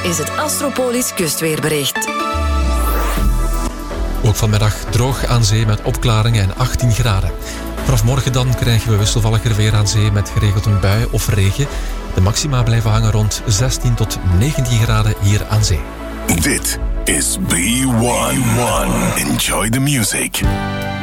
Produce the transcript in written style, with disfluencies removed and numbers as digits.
is het Astropolis kustweerbericht. Ook vanmiddag droog aan zee met opklaringen en 18 graden. Vanaf morgen dan krijgen we wisselvalliger weer aan zee met geregeld een bui of regen. De maxima blijven hangen rond 16 tot 19 graden hier aan zee. Dit is B1. Enjoy the music.